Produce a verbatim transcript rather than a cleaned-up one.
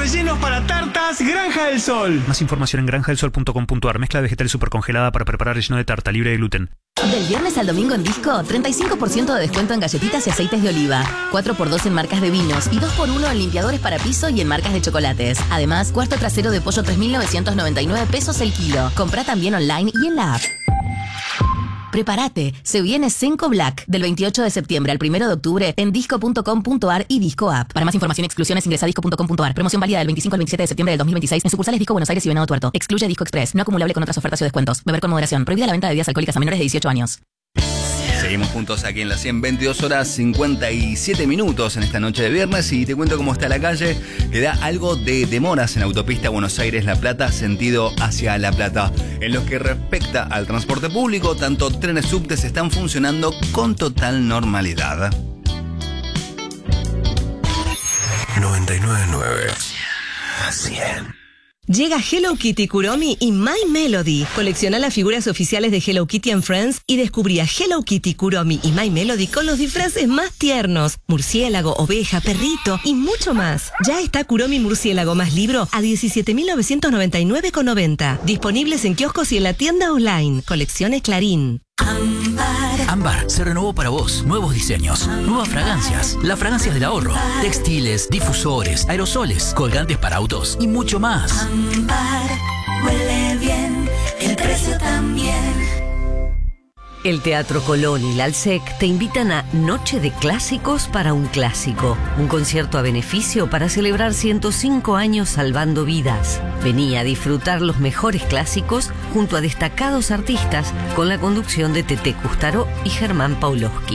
rellenos para tartas Granja del Sol. Más información en granja del sol punto com punto a r. Mezcla de vegetales supercongelada para preparar relleno de tarta libre de gluten. Del viernes al domingo en Disco, treinta y cinco por ciento de descuento en galletitas y aceites de oliva. cuatro por dos en marcas de vinos y dos por uno en limpiadores para piso y en marcas de chocolates. Además, cuarto trasero de pollo tres mil novecientos noventa y nueve pesos el kilo. Comprá también online y en la app. Prepárate, se viene Senco Black del veintiocho de septiembre al primero de octubre en disco punto com punto a r y Disco App. Para más información y exclusiones ingresa a disco punto com punto a r. Promoción válida del veinticinco al veintisiete de septiembre del dos mil veintiséis en sucursales Disco Buenos Aires y Venado Tuerto. Excluye Disco Express, no acumulable con otras ofertas o descuentos. Beber con moderación. Prohibida la venta de bebidas alcohólicas a menores de dieciocho años. Seguimos juntos aquí en las cien, veintidós horas cincuenta y siete minutos en esta noche de viernes y te cuento cómo está la calle. Queda algo de demoras en autopista Buenos Aires-La Plata, sentido hacia La Plata. En lo que respecta al transporte público, tanto trenes subtes están funcionando con total normalidad. noventa y nueve punto nueve cien. Llega Hello Kitty Kuromi y My Melody. Colecciona las figuras oficiales de Hello Kitty and Friends y descubrí a Hello Kitty, Kuromi y My Melody con los disfraces más tiernos. Murciélago, oveja, perrito y mucho más. Ya está Kuromi Murciélago más libro a diecisiete mil novecientos noventa y nueve con noventa. Disponibles en kioscos y en la tienda online. Colecciones Clarín. Ámbar. Ámbar se renovó para vos. Nuevos diseños, nuevas fragancias, las fragancias del ahorro, textiles, difusores, aerosoles, colgantes para autos y mucho más. Ámbar huele bien, el precio también. El Teatro Colón y la Alsec te invitan a Noche de Clásicos para un Clásico, un concierto a beneficio para celebrar ciento cinco años salvando vidas. Vení a disfrutar los mejores clásicos junto a destacados artistas con la conducción de Tete Custaró y Germán Paulowski.